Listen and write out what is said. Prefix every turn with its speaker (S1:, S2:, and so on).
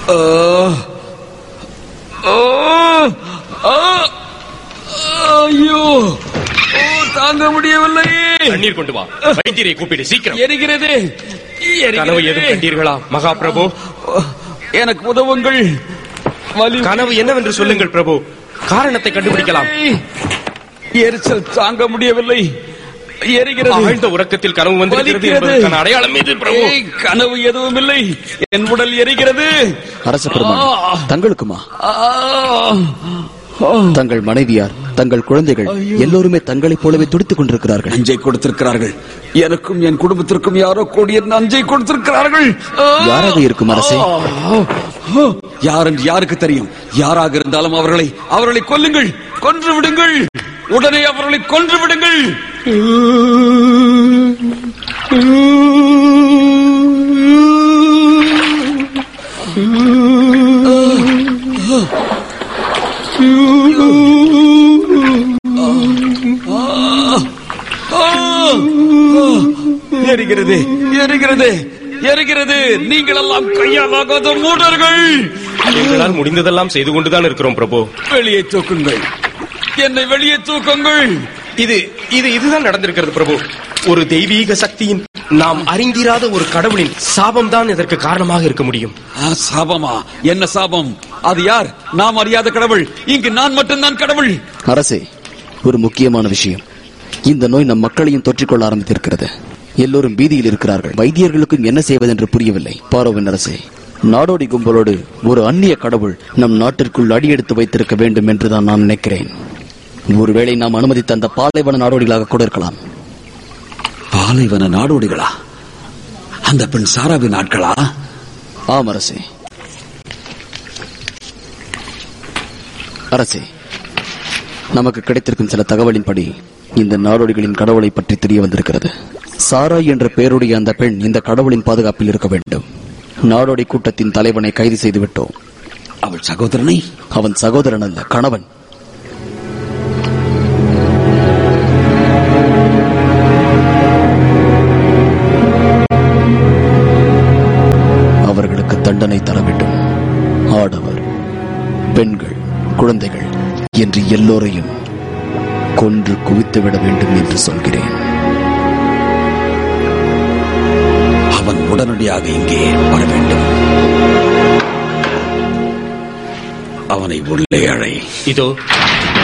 S1: ஐயோ, தாங்க முடியவில்லை.
S2: தண்ணீர் கொண்டு வா. வைத்தியரை கூப்பிடு சீக்கிரம்.
S1: எரிகிறது.
S2: கனவு எதுவும் கண்டீர்களா மகாபிரபு?
S1: எனக்கு உதவுங்கள்.
S2: கனவு என்னவென்று சொல்லுங்கள் பிரபு, காரணத்தை கண்டுபிடிக்கலாம்.
S1: எரிச்சல் தாங்க முடியவில்லை. எரிகிறது.
S2: ஆழ்ந்த உறக்கத்தில் கனவு வந்திருக்கிறது என்பதற்கான அடையாளம் இது பிரபு.
S1: கனவு எதுவும் இல்லை, என் உடல் எரிகிறது.
S3: அரச பெருமான், தங்களுக்குமா? தங்கள் மனைவியார், தங்கள் குழந்தைகள் எல்லோருமே தங்களைப் போலவே துடித்துக் கொண்டிருக்கிறார்கள்.
S1: நஞ்சை கொடுத்திருக்கிறார்கள். எனக்கும் என் குடும்பத்திற்கும் யாரோ கூடிய நஞ்சை கொடுத்திருக்கிறார்கள்.
S3: யாராக இருக்கும் அரசே?
S1: யார் என்று யாருக்கு தெரியும்? யாராக இருந்தாலும் அவர்களை கொல்லுங்கள், கொன்று விடுங்கள். உடனே அவர்களை கொன்று விடுங்கள். எரிகிறது, எரிகிறது, எரிகிறது. நீங்கள் எல்லாம் கையாலாகாத மூடர்கள்.
S2: எங்களால் முடிந்ததெல்லாம் செய்து கொண்டுதான் இருக்கிறோம் பிரபு.
S1: வெளியே தூக்குங்கள், என்னை வெளியே தூக்குங்கள்.
S2: இதுதான் நடந்திருக்கிறது பிரபு. ஒரு தெய்வீக சக்தியின், நாம் அறிந்திராத ஒரு கடவுளின் சாபம் தான் இதற்கு காரணமாக இருக்க முடியும்.
S1: சாபமா? என்ன சாபம்? அது யார்? நாம் அறியாத கடவுள். இங்கு நான் மட்டும்தான் கடவுள்.
S3: அரசே, ஒரு முக்கியமான விஷயம். இந்த நோய் நம் மக்களையும் தொற்றிக்கொள்ள ஆரம்பித்திருக்கிறது. எல்லோரும் பீதியில் இருக்கிறார்கள். வைத்தியர்களுக்கும் என்ன செய்வதென்று புரியவில்லை. பாரோவின் அரசே, நாடோடி கும்பலோடு ஒரு அந்நிய கடவுள் நம் நாட்டிற்குள் அடியெடுத்து வைத்திருக்க வேண்டும் என்றுதான் நான் நினைக்கிறேன். ஒருவேளை நாம் அனுமதித்த அந்த பாலைவன நாடோடிகளாக கூட இருக்கலாம்.
S1: பாலைவன நாடோடிகளா? அந்த பெண் சாராவின் ஆட்களா?
S3: ஆம் அரசே. அரசே, நமக்கு கிடைத்திருக்கும் சில தகவலின்படி இந்த நாடோடிகளின் கடவுளை பற்றி தெரிய வந்திருக்கிறது. சாரா என்ற பெயருடைய அந்த பெண் இந்த கடவுளின் பாதுகாப்பில் இருக்க வேண்டும். நாடோடி கூட்டத்தின் தலைவனை கைது செய்து விட்டோம்.
S1: அவள் சகோதரனை?
S3: அவன் சகோதரன் அல்ல, கணவன். அவர்களுக்கு தண்டனை தர வேண்டும். ஆடவர், பெண்கள், குழந்தைகள் என்று எல்லோரையும் கொன்று குவித்துவிட வேண்டும் என்று சொல்கிறேன்.
S1: அவன் உடனடியாக இங்கே வர வேண்டும். அவனை உள்ளே அழை.
S2: இதோ